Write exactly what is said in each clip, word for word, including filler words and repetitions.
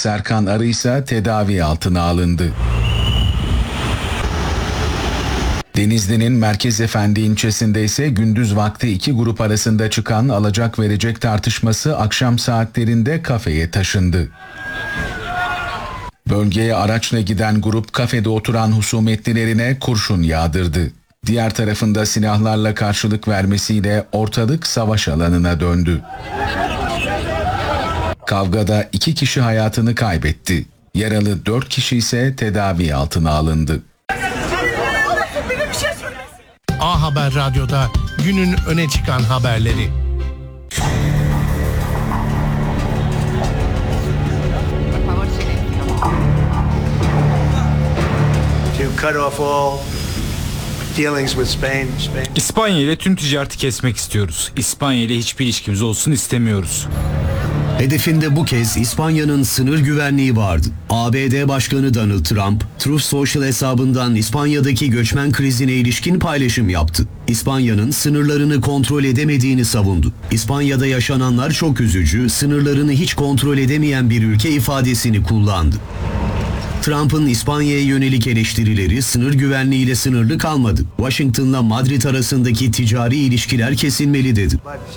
Serkan Arı ise tedavi altına alındı. Denizli'nin Merkezefendi ilçesinde ise gündüz vakti iki grup arasında çıkan alacak verecek tartışması akşam saatlerinde kafeye taşındı. Bölgeye araçla giden grup kafede oturan husumetlilerine kurşun yağdırdı. Diğer tarafında silahlarla karşılık vermesiyle ortalık savaş alanına döndü. Kavgada iki kişi hayatını kaybetti. Yaralı dört kişi ise tedavi altına alındı. A Haber Radyo'da günün öne çıkan haberleri. To cut off all dealings with Spain. Spain. İspanya ile tüm ticareti kesmek istiyoruz. İspanya ile hiçbir ilişkimiz olsun istemiyoruz. Hedefinde bu kez İspanya'nın sınır güvenliği vardı. A B D Başkanı Donald Trump, Truth Social hesabından İspanya'daki göçmen krizine ilişkin paylaşım yaptı. İspanya'nın sınırlarını kontrol edemediğini savundu. İspanya'da yaşananlar çok üzücü, sınırlarını hiç kontrol edemeyen bir ülke ifadesini kullandı. Trump'ın İspanya'ya yönelik eleştirileri sınır güvenliğiyle sınırlı kalmadı. Washington'la Madrid arasındaki ticari ilişkiler kesilmeli dedi.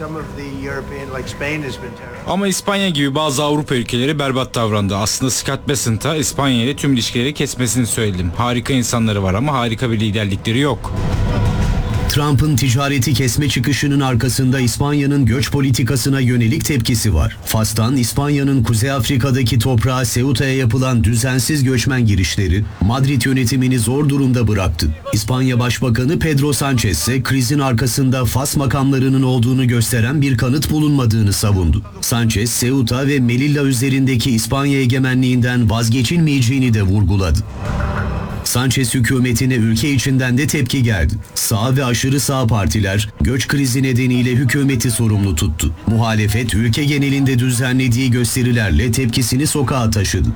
Ama İspanya gibi bazı Avrupa ülkeleri berbat davrandı. Aslında Scott Bessent'a İspanya ile tüm ilişkileri kesmesini söyledim. Harika insanları var ama harika bir liderlikleri yok. Trump'ın ticareti kesme çıkışının arkasında İspanya'nın göç politikasına yönelik tepkisi var. Fas'tan İspanya'nın Kuzey Afrika'daki toprağı Ceuta'ya yapılan düzensiz göçmen girişleri Madrid yönetimini zor durumda bıraktı. İspanya Başbakanı Pedro Sánchez ise krizin arkasında Fas makamlarının olduğunu gösteren bir kanıt bulunmadığını savundu. Sánchez, Ceuta ve Melilla üzerindeki İspanya egemenliğinden vazgeçilmeyeceğini de vurguladı. Sánchez hükümetine ülke içinden de tepki geldi. Sağ ve aşırı sağ partiler göç krizi nedeniyle hükümeti sorumlu tuttu. Muhalefet ülke genelinde düzenlediği gösterilerle tepkisini sokağa taşıdı.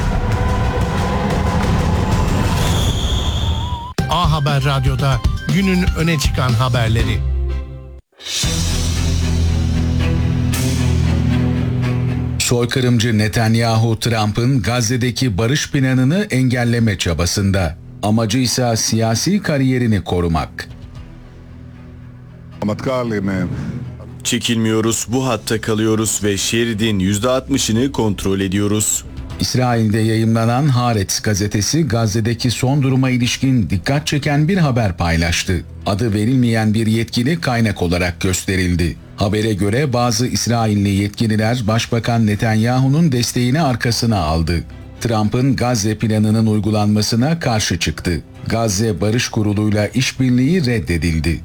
A Haber Radyo'da günün öne çıkan haberleri. Soykırımcı Netanyahu, Trump'ın Gazze'deki barış planını engelleme çabasında. Amacı ise siyasi kariyerini korumak. Çekilmiyoruz, bu hatta kalıyoruz ve şeridin yüzde altmışını kontrol ediyoruz. İsrail'de yayımlanan Haaretz gazetesi Gazze'deki son duruma ilişkin dikkat çeken bir haber paylaştı. Adı verilmeyen bir yetkili kaynak olarak gösterildi. Habere göre bazı İsrailli yetkililer Başbakan Netanyahu'nun desteğini arkasına aldı. Trump'ın Gazze planının uygulanmasına karşı çıktı. Gazze Barış Kurulu'yla işbirliği reddedildi.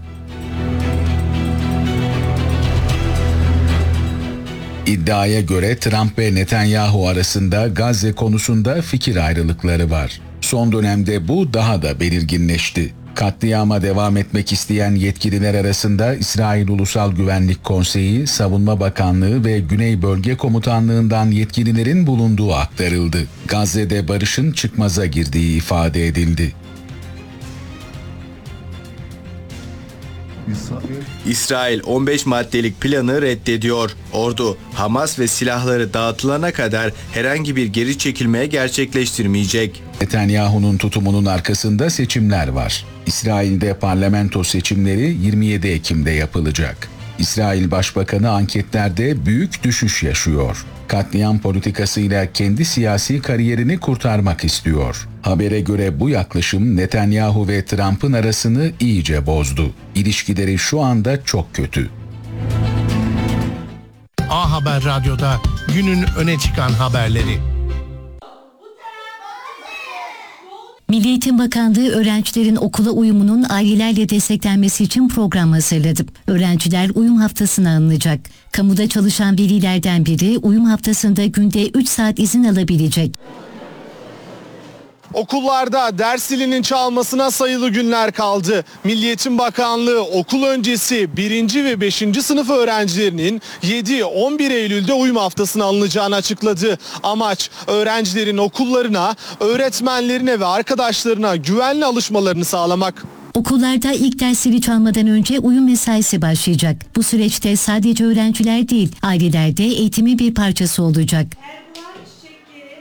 İddiaya göre Trump ve Netanyahu arasında Gazze konusunda fikir ayrılıkları var. Son dönemde bu daha da belirginleşti. Katliama devam etmek isteyen yetkililer arasında İsrail Ulusal Güvenlik Konseyi, Savunma Bakanlığı ve Güney Bölge Komutanlığı'ndan yetkililerin bulunduğu aktarıldı. Gazze'de barışın çıkmaza girdiği ifade edildi. İsrail on beş maddelik planı reddediyor. Ordu, Hamas ve silahları dağıtılana kadar herhangi bir geri çekilmeye gerçekleştirmeyecek. Netanyahu'nun tutumunun arkasında seçimler var. İsrail'de parlamento seçimleri yirmi yedi Ekim'de yapılacak. İsrail Başbakanı anketlerde büyük düşüş yaşıyor. Katliam politikasıyla kendi siyasi kariyerini kurtarmak istiyor. Habere göre bu yaklaşım Netanyahu ve Trump'ın arasını iyice bozdu. İlişkileri şu anda çok kötü. A Haber Radyo'da günün öne çıkan haberleri. Milli Eğitim Bakanlığı öğrencilerin okula uyumunun ailelerle desteklenmesi için program hazırladı. Öğrenciler uyum haftasına alınacak. Kamuda çalışan velilerden biri uyum haftasında günde üç saat izin alabilecek. Okullarda ders zilinin çalmasına sayılı günler kaldı. Milli Eğitim Bakanlığı okul öncesi birinci ve beşinci sınıf öğrencilerinin yedi on bir Eylül'de uyum haftasına alınacağını açıkladı. Amaç öğrencilerin okullarına, öğretmenlerine ve arkadaşlarına güvenli alışmalarını sağlamak. Okullarda ilk dersleri çalmadan önce uyum mesaisi başlayacak. Bu süreçte sadece öğrenciler değil, aileler de eğitimin bir parçası olacak.